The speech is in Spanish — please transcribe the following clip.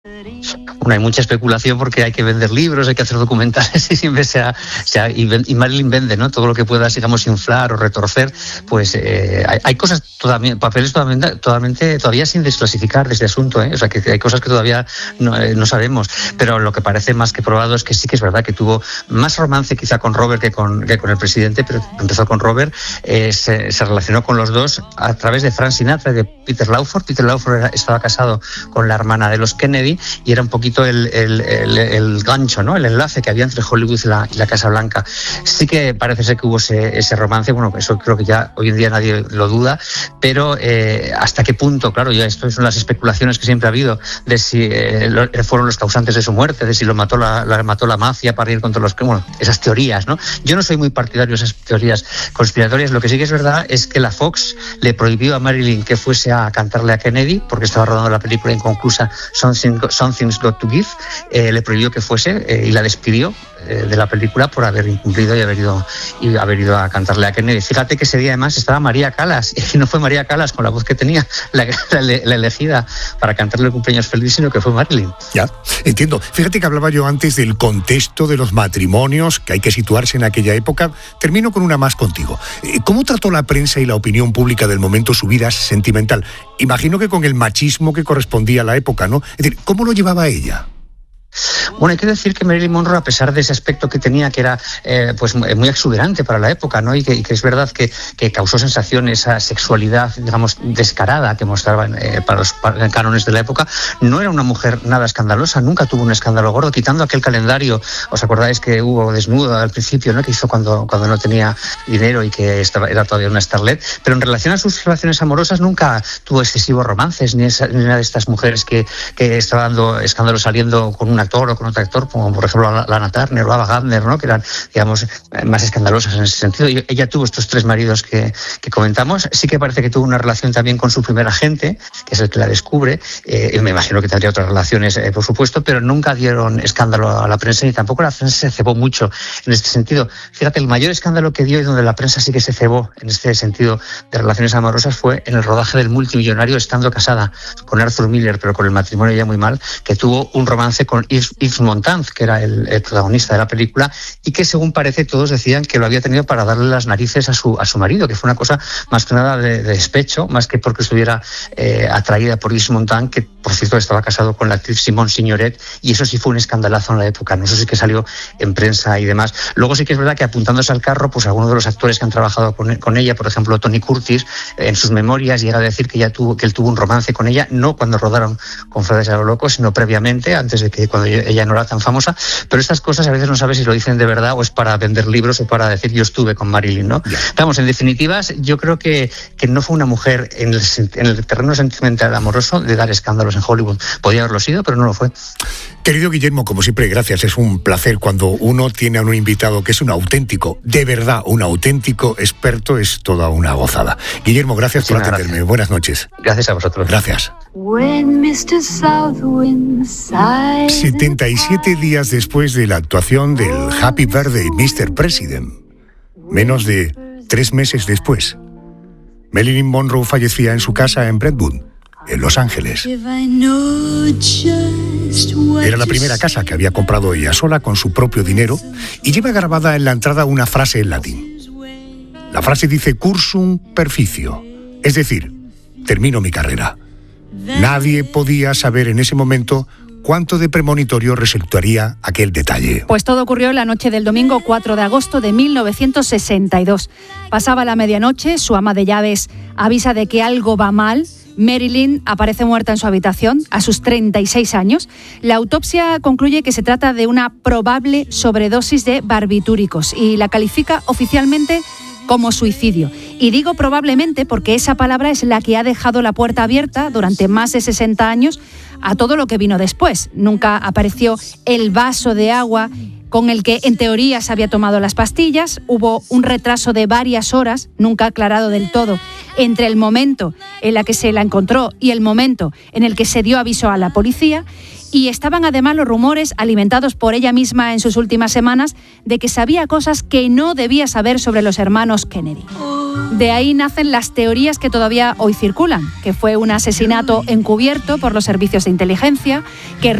Bueno, hay mucha especulación porque hay que vender libros, hay que hacer documentales y siempre y Marilyn vende, ¿no? Todo lo que puedas, digamos, inflar o retorcer, pues hay cosas papeles todavía sin desclasificar de este asunto, ¿eh? O sea, que hay cosas que todavía no sabemos, pero lo que parece más que probado es que sí que es verdad que tuvo más romance quizá con Robert que con el presidente, pero empezó con Robert, se relacionó con los dos a través de Frank Sinatra y de Peter Lawford. Peter Lawford estaba casado con la hermana de los Kennedy y era un poquito el gancho, ¿no? El enlace que había entre Hollywood y la Casa Blanca. Sí que parece ser que hubo ese romance, bueno, eso creo que ya hoy en día nadie lo duda, pero hasta qué punto, claro, ya esto son las especulaciones que siempre ha habido de si fueron los causantes de su muerte, de si lo mató la mafia para ir contra los... Bueno, esas teorías, ¿no? Yo no soy muy partidario de esas teorías conspiratorias. Lo que sí que es verdad es que la Fox le prohibió a Marilyn que fuese a cantarle a Kennedy porque estaba rodando la película inconclusa Something's Got to Give, le prohibió que fuese y la despidió de la película por haber incumplido y haber ido a cantarle a Kennedy. Fíjate que ese día además estaba María Callas, y no fue María Callas con la voz que tenía la elegida para cantarle el cumpleaños feliz, sino que fue Marilyn. Ya, entiendo. Fíjate que hablaba yo antes del contexto de los matrimonios, que hay que situarse en aquella época. Termino con una más contigo. ¿Cómo trató la prensa y la opinión pública del momento su vida sentimental? Imagino que con el machismo que correspondía a la época, ¿no? Es decir, ¿cómo lo llevaba ella? Bueno, hay que decir que Marilyn Monroe, a pesar de ese aspecto que tenía, que era pues muy exuberante para la época, ¿no? Y que es verdad que causó sensación esa sexualidad, digamos, descarada que mostraban para los cánones de la época, no era una mujer nada escandalosa, nunca tuvo un escándalo gordo, quitando aquel calendario, ¿os acordáis que hubo desnudo al principio, ¿no? Que hizo cuando no tenía dinero y que era todavía una starlet? Pero en relación a sus relaciones amorosas nunca tuvo excesivos romances, ni una de estas mujeres que estaba dando escándalos saliendo con un actor o con otro actor, como por ejemplo Lana Turner o Ava Gardner, ¿no? Que eran, digamos, más escandalosas en ese sentido. Y ella tuvo estos 3 maridos que comentamos. Sí que parece que tuvo una relación también con su primer agente, que es el que la descubre. Me imagino que tendría otras relaciones, por supuesto, pero nunca dieron escándalo a la prensa, ni tampoco la prensa se cebó mucho en este sentido. Fíjate, el mayor escándalo que dio y donde la prensa sí que se cebó en este sentido de relaciones amorosas fue en el rodaje del multimillonario, estando casada con Arthur Miller, pero con el matrimonio ya muy mal, que tuvo un romance con Yves Montand, que era el protagonista de la película, y que según parece todos decían que lo había tenido para darle las narices a su marido, que fue una cosa más que nada de despecho, más que porque estuviera atraída por Yves Montand, que por cierto estaba casado con la actriz Simone Signoret, y eso sí fue un escandalazo en la época, ¿no? Eso sí que salió en prensa y demás. Luego sí que es verdad que apuntándose al carro, pues algunos de los actores que han trabajado con ella, por ejemplo Tony Curtis, en sus memorias llega a decir que él tuvo un romance con ella, no cuando rodaron con Flores a lo loco, sino previamente, antes de que cuando ella no era tan famosa. Pero estas cosas a veces no sabes si lo dicen de verdad o es para vender libros o para decir yo estuve con Marilyn, ¿no? Vamos, en definitivas, yo creo que no fue una mujer en el terreno sentimental amoroso de dar escándalos en Hollywood. Podía haberlo sido, pero no lo fue. Querido Guillermo, como siempre, gracias. Es un placer cuando uno tiene a un invitado que es un auténtico, de verdad, un auténtico experto, es toda una gozada. Guillermo, gracias por atenderme. Gracias. Buenas noches. Gracias a vosotros. Gracias. 77 días después de la actuación del Happy Birthday, Mr. President, menos de 3 meses después, Marilyn Monroe fallecía en su casa en Brentwood, en Los Ángeles. Era la primera casa que había comprado ella sola con su propio dinero y lleva grabada en la entrada una frase en latín. La frase dice cursum perficio, es decir, termino mi carrera. Nadie podía saber en ese momento cuánto de premonitorio resultaría aquel detalle. Pues todo ocurrió la noche del domingo 4 de agosto de 1962. Pasaba la medianoche, su ama de llaves avisa de que algo va mal. Marilyn aparece muerta en su habitación a sus 36 años. La autopsia concluye que se trata de una probable sobredosis de barbitúricos y la califica oficialmente como suicidio. Y digo probablemente porque esa palabra es la que ha dejado la puerta abierta durante más de 60 años a todo lo que vino después. Nunca apareció el vaso de agua con el que en teoría se había tomado las pastillas. Hubo un retraso de varias horas, nunca aclarado del todo, entre el momento en el que se la encontró y el momento en el que se dio aviso a la policía. Y estaban además los rumores, alimentados por ella misma en sus últimas semanas, de que sabía cosas que no debía saber sobre los hermanos Kennedy. De ahí nacen las teorías que todavía hoy circulan, que fue un asesinato encubierto por los servicios de inteligencia, que